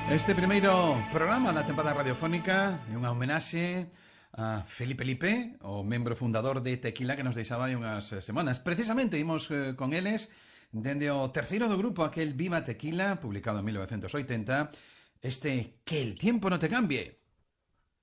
Este primeiro programa da tempada radiofónica é unha homenaxe a Felipe Lipe, o membro fundador de Tequila que nos deixaba hai unhas semanas. Precisamente imos con eles dende o terceiro do grupo, aquel Viva Tequila, publicado en 1980, este Que el tiempo no te cambie.